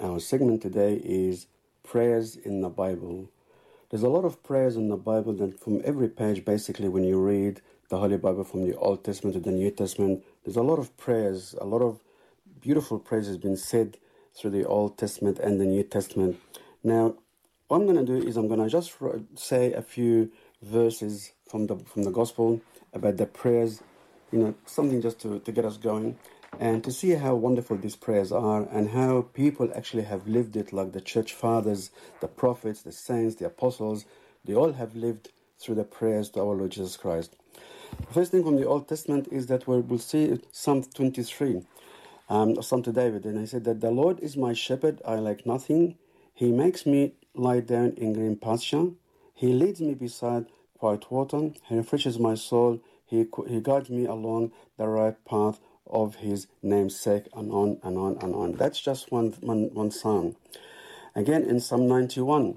our segment today is prayers in the Bible. There's a lot of prayers in the Bible that from every page, basically, when you read the Holy Bible from the Old Testament to the New Testament, there's a lot of prayers, a lot of beautiful prayers has been said through the Old Testament and the New Testament. Now, what I'm going to do is I'm going to just say a few verses from the Gospel about the prayers, something just to get us going and to see how wonderful these prayers are and how people actually have lived it, like the church fathers, the prophets, the saints, the apostles. They all have lived through the prayers to our Lord Jesus Christ. The first thing from the Old Testament is that we'll see Psalm 23, Psalm to David, and he said that the Lord is my shepherd, I lack nothing. He makes me lie down in green pasture. He leads me beside quiet water. He refreshes my soul. He guides me along the right path of his name's sake, and on and on and on. That's just one psalm. Again, in Psalm 91,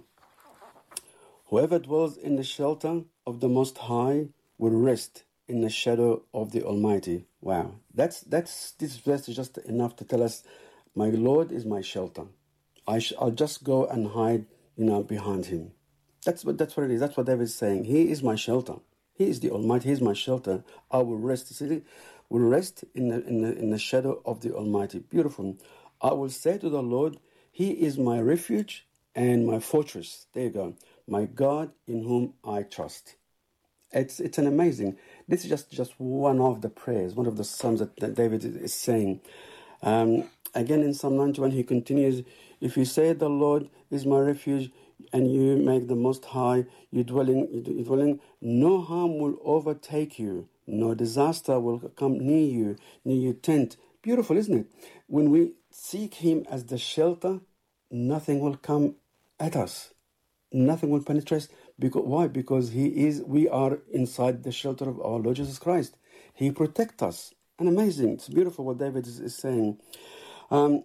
whoever dwells in the shelter of the Most High will rest in the shadow of the Almighty. Wow, this verse is just enough to tell us, my Lord is my shelter. I'll just go and hide, behind him. That's what it is. That's what David is saying. He is my shelter. He is the Almighty. He is my shelter. I will rest. Will rest in the shadow of the Almighty. Beautiful. I will say to the Lord, He is my refuge and my fortress. There you go. My God in whom I trust. It's an amazing. This is just one of the prayers, one of the psalms that David is saying. Again in Psalm 91, he continues, if you say the Lord is my refuge and you make the Most High your dwelling, no harm will overtake you. No disaster will come near your tent. Beautiful, isn't it? When we seek him as the shelter, nothing will come at us. Nothing will penetrate. Why? Because we are inside the shelter of our Lord Jesus Christ. He protects us. And amazing. It's beautiful what David is saying. In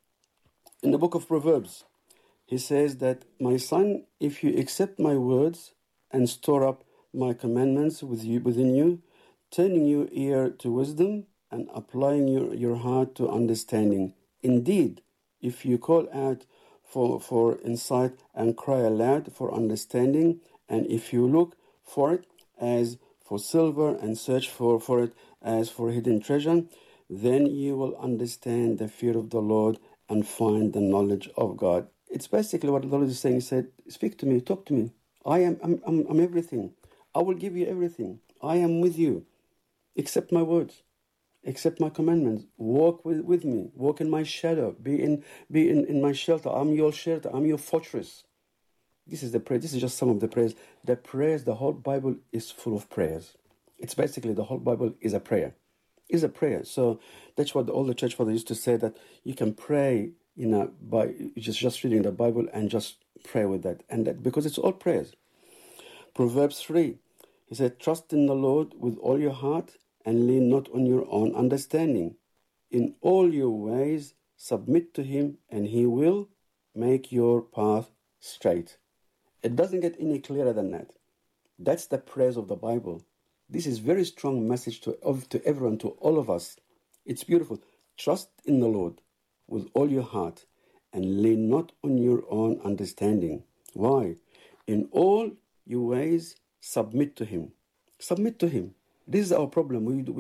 the book of Proverbs, he says that, my son, if you accept my words and store up my commandments within you, turning your ear to wisdom and applying your heart to understanding. Indeed, if you call out for insight and cry aloud for understanding, and if you look for it as for silver and search for it as for hidden treasure, then you will understand the fear of the Lord and find the knowledge of God. It's basically what the Lord is saying. He said, speak to me, talk to me. I'm everything. I will give you everything. I am with you. Accept my words. Accept my commandments. Walk with me. Walk in my shadow. Be in my shelter. I'm your shelter. I'm your fortress. This is the prayer. This is just some of the prayers. The prayers, the whole Bible is full of prayers. It's basically the whole Bible is a prayer. Is a prayer. So that's what all the church fathers used to say, that you can pray, by just reading the Bible and just pray with that. And that because it's all prayers. Proverbs 3, he said, trust in the Lord with all your heart and lean not on your own understanding. In all your ways submit to him and he will make your path straight. It doesn't get any clearer than that. That's the prayers of the Bible. This is very strong message to everyone, to all of us. It's beautiful. Trust in the Lord with all your heart and lean not on your own understanding. Why? In all your ways, submit to him. Submit to him. This is our problem.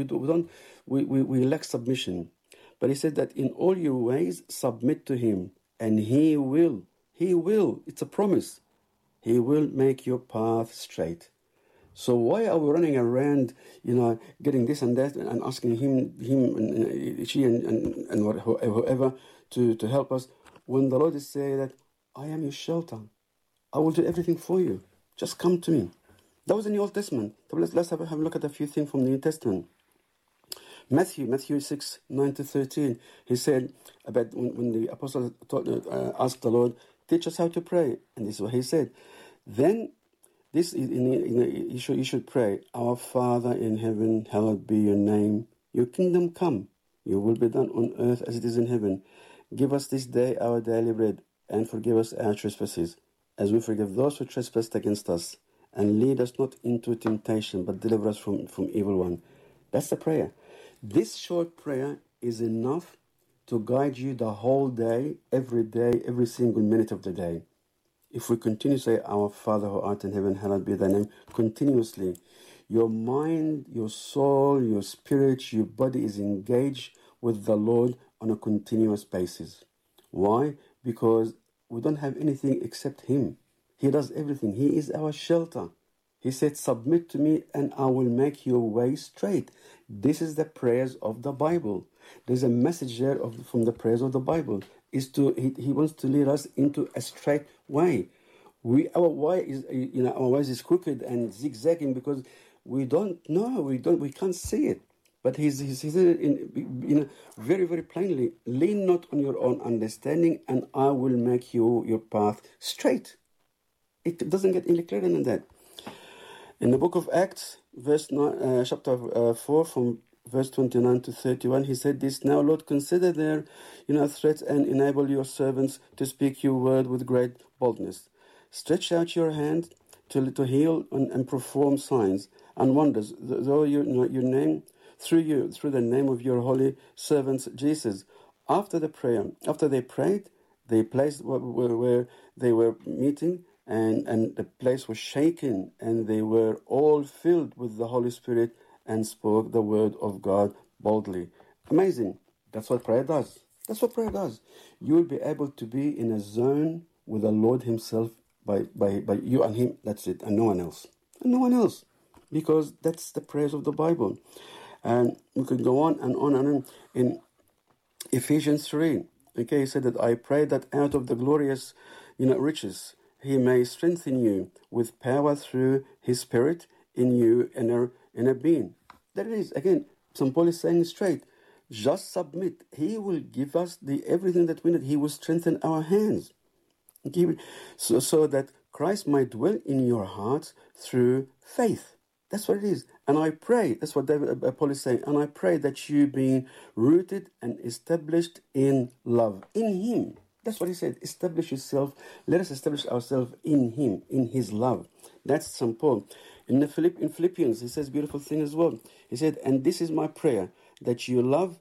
We lack submission. But he said that in all your ways, submit to him, and he will. It's a promise. He will make your path straight. So why are we running around, getting this and that and asking him and she and whoever to help us, when the Lord is saying that I am your shelter. I will do everything for you. Just come to me. That was in the Old Testament. So let's have a look at a few things from the New Testament. Matthew 6:9-13. He said about when the apostle asked the Lord, teach us how to pray. And this is what he said. Then this is you should pray, our Father in heaven, hallowed be your name. Your kingdom come. Your will be done on earth as it is in heaven. Give us this day our daily bread, and forgive us our trespasses, as we forgive those who trespass against us. And lead us not into temptation, but deliver us from evil one. That's the prayer. This short prayer is enough to guide you the whole day, every single minute of the day. If we continue to say, Our Father who art in heaven, hallowed be thy name, continuously, your mind, your soul, your spirit, your body is engaged with the Lord on a continuous basis. Why? Because we don't have anything except Him. He does everything. He is our shelter. He said, submit to me and I will make your way straight. This is the prayers of the Bible. There's a message there from the prayers of the Bible. He wants to lead us into a straight way. Our way is crooked and zigzagging because we don't know. We can't see it. But he said in very, very plainly, lean not on your own understanding and I will make your path straight. It doesn't get any clearer than that. In the book of Acts, chapter 4, from verse 29 to 31, he said this, Now, Lord, consider their threats and enable your servants to speak your word with great boldness. Stretch out your hand to heal and perform signs and wonders, though your name, through the name of your holy servants, Jesus. After they prayed, they placed where they were meeting, and the place was shaken, and they were all filled with the Holy Spirit and spoke the word of God boldly. Amazing. That's what prayer does. You will be able to be in a zone with the Lord Himself by you and Him. That's it, and no one else. Because that's the prayers of the Bible. And we could go on and on and on. In Ephesians 3, okay, he said that I pray that out of the glorious riches He may strengthen you with power through His Spirit in you inner being. There it is. Again, St. Paul is saying straight, just submit. He will give us everything that we need. He will strengthen our hands. So that Christ might dwell in your hearts through faith. That's what it is. And I pray, that's what Paul is saying, and I pray that you being rooted and established in love, in Him. That's what he said. Establish yourself. Let us establish ourselves in Him, in His love. That's St. Paul. In Philippians, he says beautiful thing as well. He said, and this is my prayer, that your love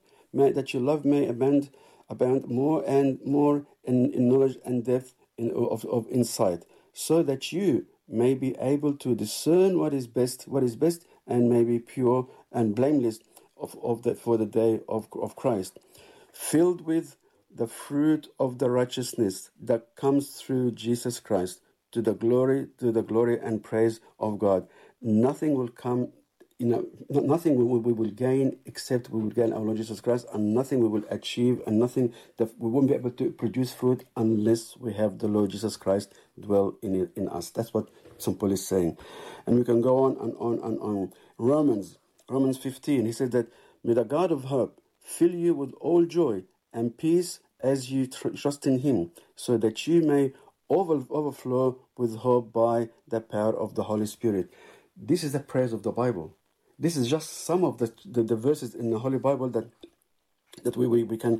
may abound more and more in knowledge and depth of insight, so that you may be able to discern what is best, and may be pure and blameless for the day of Christ, filled with the fruit of the righteousness that comes through Jesus Christ, to the glory and praise of God. Nothing will come, nothing we will gain except we will gain our Lord Jesus Christ, and nothing we will achieve, and nothing that we won't be able to produce fruit unless we have the Lord Jesus Christ dwell in us. That's what St. Paul is saying. And we can go on and on and on. Romans 15, he said that, may the God of hope fill you with all joy and peace as you trust in Him, so that you may overflow with hope by the power of the Holy Spirit. This is the prayers of the Bible. This is just some of the verses in the Holy Bible that we can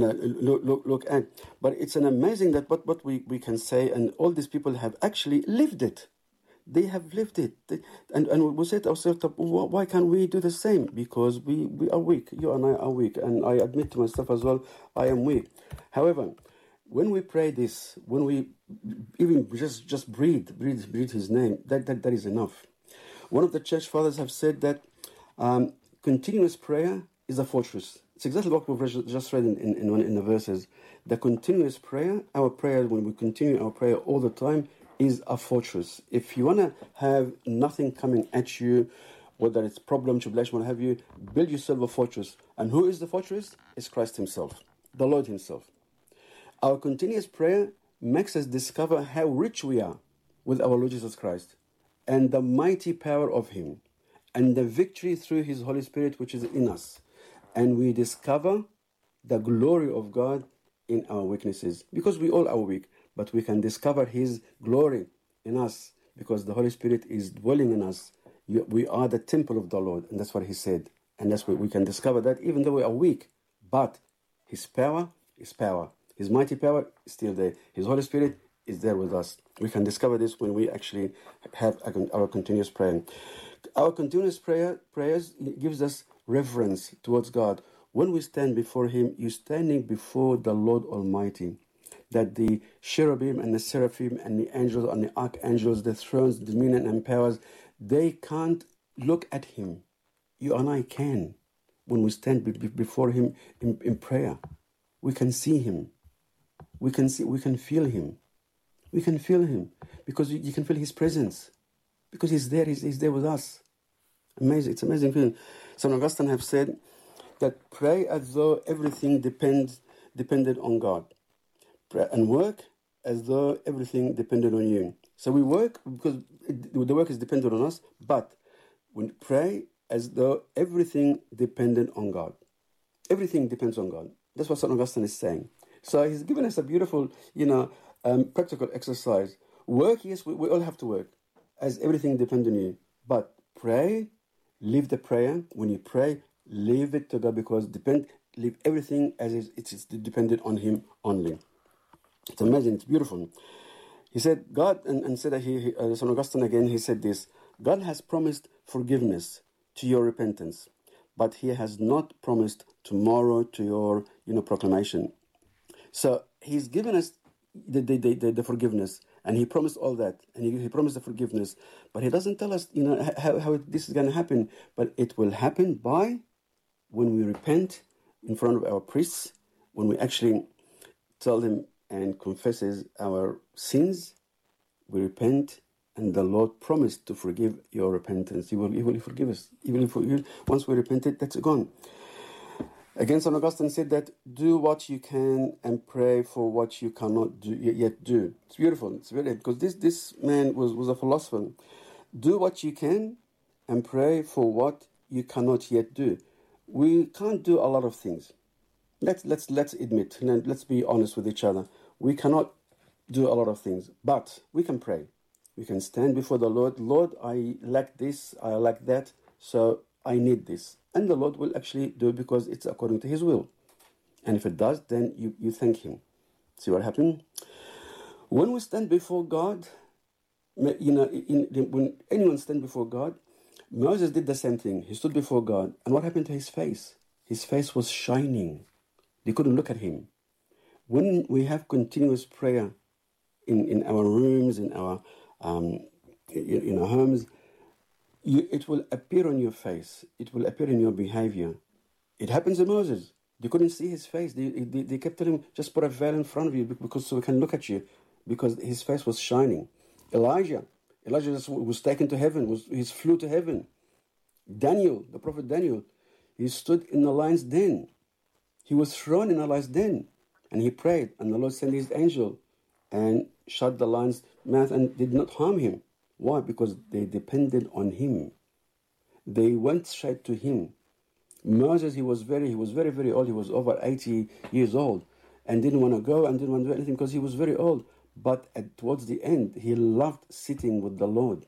look at. But it's an amazing that what we can say, and all these people have actually lived it. They have lived it. And we say to ourselves, why can't we do the same? Because we are weak. You and I are weak. And I admit to myself as well, I am weak. However, when we pray this, when we even just breathe His name, that is enough. One of the church fathers have said that continuous prayer is a fortress. It's exactly what we've just read in the verses. The continuous prayer, our prayer, when we continue our prayer all the time, is a fortress. If you want to have nothing coming at you, whether it's problem, tribulation, what have you, build yourself a fortress. And who is the fortress? It's Christ Himself, the Lord Himself. Our continuous prayer makes us discover how rich we are with our Lord Jesus Christ, and the mighty power of Him, and the victory through His Holy Spirit which is in us. And we discover the glory of God in our weaknesses, because we all are weak, but we can discover His glory in us because the Holy Spirit is dwelling in us. We are the temple of the Lord, and that's what He said. And that's where we can discover that even though we are weak, but His power is power. His mighty power is still there. His Holy Spirit is there with us. We can discover this when we actually have our continuous prayer. Our continuous prayers gives us reverence towards God. When we stand before him, you're standing before the Lord Almighty. That the cherubim and the seraphim and the angels and the archangels, the thrones, dominion and powers, they can't look at him. You and I can. When we stand before him in prayer, we can see him. We can feel him. We can feel him because you can feel his presence. Because he's there, he's there with us. Amazing, it's an amazing feeling. St. Augustine have said that pray as though everything depended on God. Pray and work as though everything depended on you. So we work because the work is dependent on us, but we pray as though everything depended on God. Everything depends on God. That's what St. Augustine is saying. So he's given us a beautiful, practical exercise. Work, yes, we all have to work, as everything depends on you. But pray, leave the prayer. When you pray, leave it to God, because leave everything as it is dependent on him only. It's amazing, it's beautiful. He said, God, and said that St. Augustine again, he said this, God has promised forgiveness to your repentance, but he has not promised tomorrow to your, proclamation. So he's given us the forgiveness, and he promised all that, and he promised the forgiveness, but he doesn't tell us, how this is going to happen, but it will happen by when we repent in front of our priests, when we actually tell them and confesses our sins, we repent, and the Lord promised to forgive your repentance. He will forgive us. Even if once we repented, that's gone. Again, St. Augustine said that do what you can and pray for what you cannot yet do. It's beautiful. It's very, because this man was a philosopher. Do what you can and pray for what you cannot yet do. We can't do a lot of things. Let's admit, and let's be honest with each other. We cannot do a lot of things, but we can pray. We can stand before the Lord. Lord, I lack this, I lack that, so I need this. And the Lord will actually do it because it's according to his will. And if it does, then you thank him. See what happened? When we stand before God, when anyone stands before God, Moses did the same thing. He stood before God. And what happened to his face? His face was shining. They couldn't look at him. When we have continuous prayer in our rooms, in our homes, it will appear on your face. It will appear in your behavior. It happens to Moses. They couldn't see his face. They kept telling him, just put a veil in front of you because so we can look at you, because his face was shining. Elijah was taken to heaven. He flew to heaven. Daniel, the prophet Daniel, he stood in the lion's den. He was thrown in a lion's den, and he prayed, and the Lord sent his angel and shut the lion's mouth and did not harm him. Why? Because they depended on him. They went straight to him. Moses, he was very, very old. He was over 80 years old, and didn't want to go and didn't want to do anything because he was very old. But towards the end, he loved sitting with the Lord.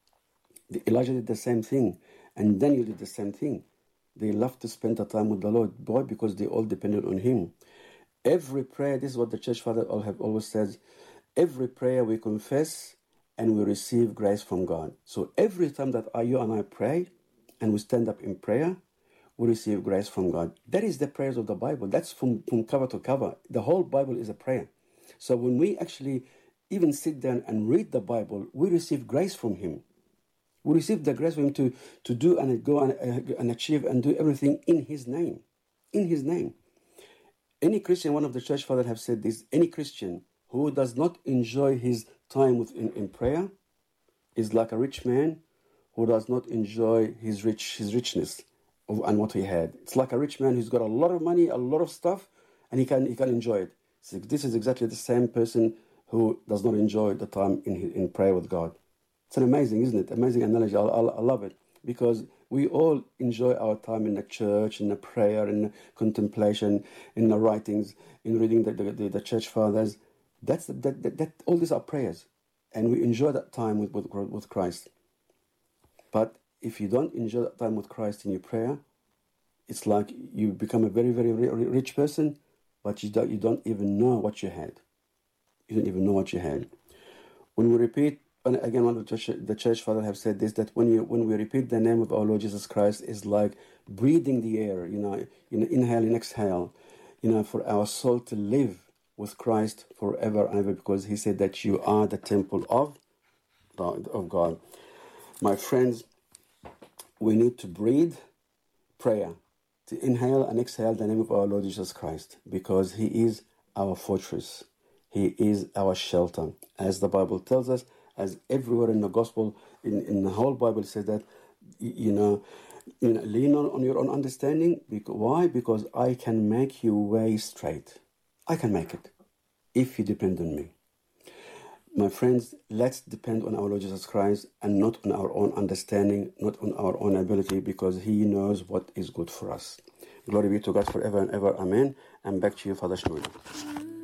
Elijah did the same thing, and Daniel did the same thing. They loved to spend the time with the Lord. Why? Because they all depended on him. Every prayer, this is what the Church Fathers have always said, every prayer we confess and we receive grace from God. So every time that you and I pray and we stand up in prayer, we receive grace from God. That is the prayers of the Bible. That's from cover to cover. The whole Bible is a prayer. So when we actually even sit down and read the Bible, we receive grace from him. We receive the grace from him to do and go and achieve and do everything in his name. In his name. Any Christian, one of the Church Fathers have said this, any Christian who does not enjoy his time in prayer is like a rich man who does not enjoy his richness and what he had. It's like a rich man who's got a lot of money, a lot of stuff, and he can enjoy it. So this is exactly the same person who does not enjoy the time in prayer with God. It's an amazing, isn't it? Amazing analogy. I love it, because we all enjoy our time in the church, in the prayer, in the contemplation, in the writings, in reading the Church Fathers. That all these are prayers, and we enjoy that time with Christ. But if you don't enjoy that time with Christ in your prayer, it's like you become a very, very rich person, but you don't even know what you had. You don't even know what you had. When we repeat and again, one of the church fathers have said this, that when we repeat the name of our Lord Jesus Christ, is like breathing the air, inhale and exhale, for our soul to live with Christ forever and ever, because he said that you are the temple of God. My friends, we need to breathe prayer, to inhale and exhale the name of our Lord Jesus Christ, because he is our fortress. He is our shelter. As the Bible tells us, as everywhere in the gospel, in the whole Bible says that, lean on your own understanding. Why? Because I can make your way straight. I can make it if you depend on me. My friends, let's depend on our Lord Jesus Christ and not on our own understanding, not on our own ability, because he knows what is good for us. Glory be to God forever and ever. Amen. And back to you, Father Shmuel.